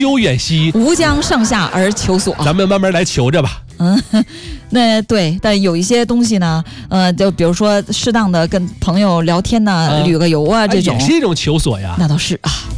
悠远兮， 吾将上下而求索。 咱们慢慢来求着吧。 那对，但有一些东西呢，就比如说适当的跟朋友聊天呐、旅个游啊，这种也是一种求索呀。 那倒是啊。